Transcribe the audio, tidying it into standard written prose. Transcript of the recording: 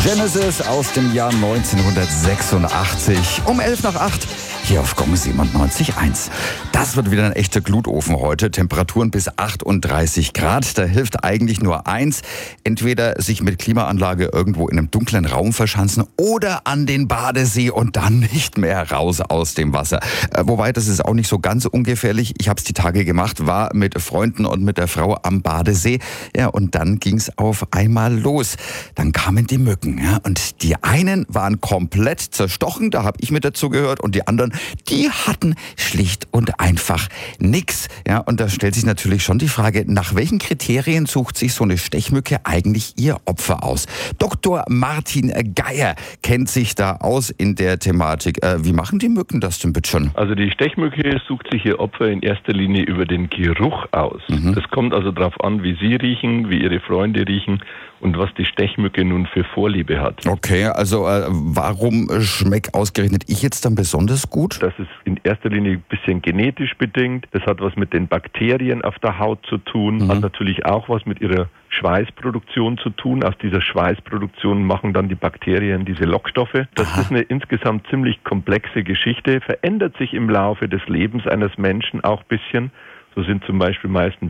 Genesis aus dem Jahr 1986 um 7:11 hier auf Gong 97.1. Das wird wieder ein echter Glutofen heute. Temperaturen bis 38 Grad. Da hilft eigentlich nur eins. Entweder sich mit Klimaanlage irgendwo in einem dunklen Raum verschanzen oder an den Badesee und dann nicht mehr raus aus dem Wasser. Wobei, das ist auch nicht so ganz ungefährlich. Ich habe es die Tage gemacht, war mit Freunden und mit der Frau am Badesee. Ja, und dann ging es auf einmal los. Dann kamen die Mücken. Ja, und die einen waren komplett zerstochen, da habe ich mit dazu gehört, und die anderen, die hatten schlicht und einfach nix. Ja, und da stellt sich natürlich schon die Frage, nach welchen Kriterien sucht sich so eine Stechmücke eigentlich ihr Opfer aus? Dr. Martin Geier kennt sich da aus in der Thematik. Wie machen die Mücken das denn bitte schon? Also die Stechmücke sucht sich ihr Opfer in erster Linie über den Geruch aus. Das kommt also darauf an, wie sie riechen, wie ihre Freunde riechen und was die Stechmücke nun für Vorliebe hat. Okay, also warum schmeckt ausgerechnet ich jetzt dann besonders gut? Das ist in erster Linie ein bisschen genetisch bedingt. Das hat was mit den Bakterien auf der Haut zu tun, hat natürlich auch was mit ihrer Schweißproduktion zu tun. Aus dieser Schweißproduktion machen dann die Bakterien diese Lockstoffe. Das ist eine insgesamt ziemlich komplexe Geschichte, verändert sich im Laufe des Lebens eines Menschen auch ein bisschen. So sind zum Beispiel meistens